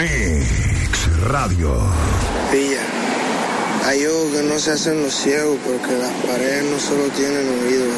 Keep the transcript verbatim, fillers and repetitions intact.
Mix Radio. Pilla, hay ojos que no se hacen los ciegos porque las paredes no solo tienen oídos,